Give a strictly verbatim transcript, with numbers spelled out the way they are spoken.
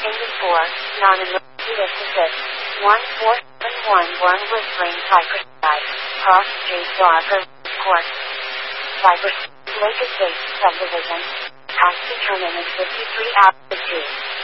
England four, non-emergency assist, one four seven one one Whistling Cypress Cross Street Darker Court. Cypress Lake Estate Subdivision. Past determinant fifty-three hours two.